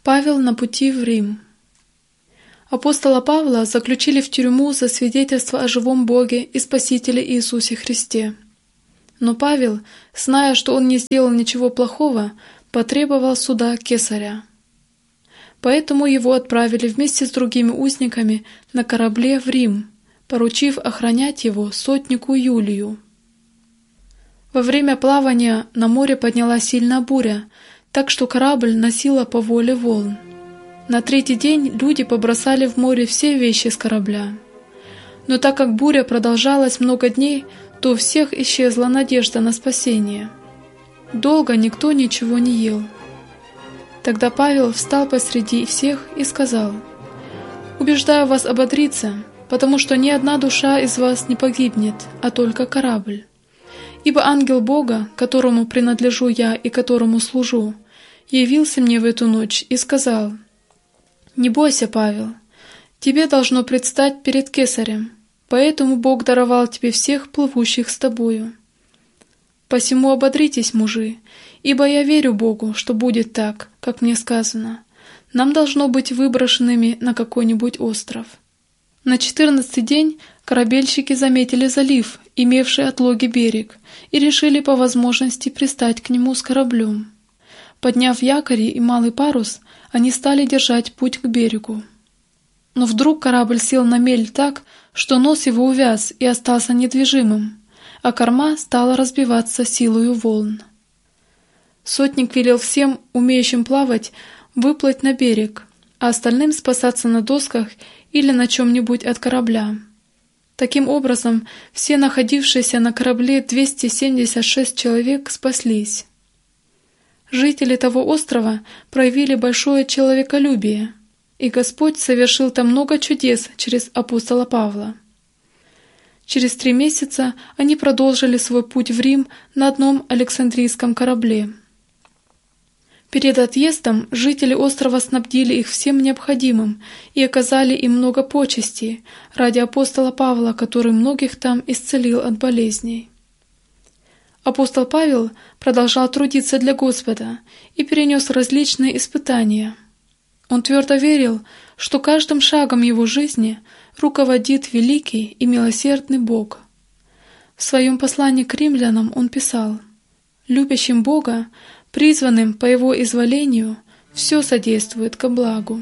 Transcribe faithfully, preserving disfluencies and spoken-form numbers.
Павел на пути в Рим. Апостола Павла заключили в тюрьму за свидетельство о живом Боге и Спасителе Иисусе Христе. Но Павел, зная, что он не сделал ничего плохого, потребовал суда Кесаря. Поэтому его отправили вместе с другими узниками на корабле в Рим, поручив охранять его сотнику Юлию. Во время плавания на море поднялась сильная буря, так что корабль носило по воле волн. На третий день люди побросали в море все вещи с корабля. Но так как буря продолжалась много дней, то у всех исчезла надежда на спасение. Долго никто ничего не ел. Тогда Павел встал посреди всех и сказал: «Убеждаю вас ободриться, потому что ни одна душа из вас не погибнет, а только корабль. Ибо ангел Бога, которому принадлежу я и которому служу, явился мне в эту ночь и сказал: „Не бойся, Павел, тебе должно предстать перед Кесарем, поэтому Бог даровал тебе всех плывущих с тобою. Посему ободритесь, мужи, ибо я верю Богу, что будет так, как мне сказано. Нам должно быть выброшенными на какой-нибудь остров“». На четырнадцатый день корабельщики заметили залив, имевший отлоги берег, и решили по возможности пристать к нему с кораблем. Подняв якори и малый парус, они стали держать путь к берегу. Но вдруг корабль сел на мель так, что нос его увяз и остался недвижимым, а корма стала разбиваться силою волн. Сотник велел всем, умеющим плавать, выплыть на берег, а остальным спасаться на досках или на чем-нибудь от корабля. Таким образом, все находившиеся на корабле двести семьдесят шесть человек спаслись. Жители того острова проявили большое человеколюбие, и Господь совершил там много чудес через апостола Павла. Через три месяца они продолжили свой путь в Рим на одном Александрийском корабле. Перед отъездом жители острова снабдили их всем необходимым и оказали им много почестей ради апостола Павла, который многих там исцелил от болезней. Апостол Павел продолжал трудиться для Господа и перенес различные испытания. Он твердо верил, что каждым шагом его жизни руководит великий и милосердный Бог. В своем послании к римлянам он писал: «Любящим Бога, призванным по Его изволению, все содействует ко благу».